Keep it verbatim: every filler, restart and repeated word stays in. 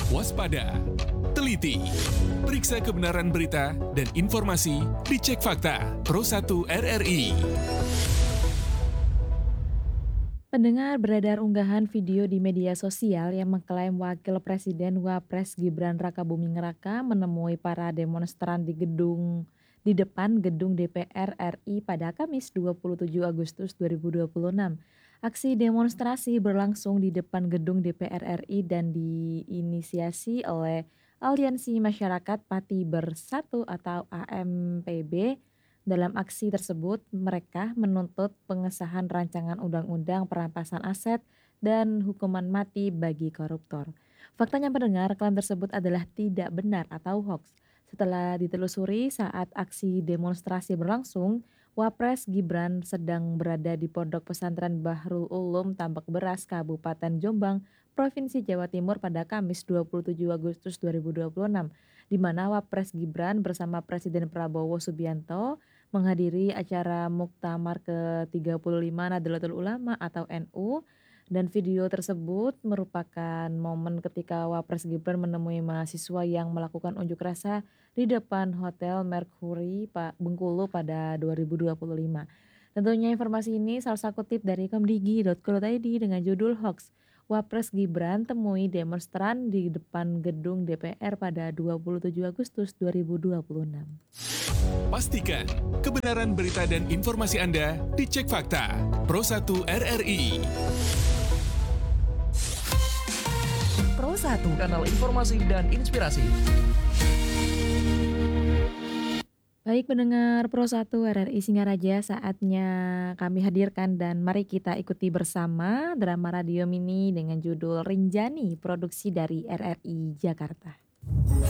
Waspada, teliti, periksa kebenaran berita dan informasi dicek fakta. Pro satu R R I. Pendengar, beredar unggahan video di media sosial yang mengklaim Wakil Presiden Wapres Gibran Rakabuming Raka menemui para demonstran di gedung di depan gedung D P R R I pada Kamis dua puluh tujuh Agustus dua ribu dua puluh enam. Aksi demonstrasi berlangsung di depan gedung D P R R I dan diinisiasi oleh Aliansi Masyarakat Pati Bersatu atau A M P B. Dalam aksi tersebut, mereka menuntut pengesahan rancangan undang-undang perampasan aset dan hukuman mati bagi koruptor. Faktanya pendengar, klaim tersebut adalah tidak benar atau hoax. Setelah ditelusuri saat aksi demonstrasi berlangsung, Wapres Gibran sedang berada di Pondok Pesantren Bahrul Ulum Tambak Beras, Kabupaten Jombang, Provinsi Jawa Timur pada Kamis dua puluh tujuh Agustus dua ribu dua puluh enam, di mana Wapres Gibran bersama Presiden Prabowo Subianto menghadiri acara Muktamar ke tiga puluh lima Nahdlatul Ulama atau N U, dan video tersebut merupakan momen ketika Wapres Gibran menemui mahasiswa yang melakukan unjuk rasa di depan Hotel Mercury Pak Bengkulu pada dua ribu dua puluh lima. Tentunya informasi ini salah satu kutip dari komdigi titik co titik id dengan judul hoax. Wapres Gibran temui demonstran di depan gedung D P R pada dua puluh tujuh Agustus dua ribu dua puluh enam. Pastikan kebenaran berita dan informasi Anda dicek fakta. Pro satu R R I. Pro satu, kanal informasi dan inspirasi. Baik pendengar Pro satu R R I Singaraja, saatnya kami hadirkan dan mari kita ikuti bersama drama radio mini dengan judul Rinjani, produksi dari R R I Jakarta.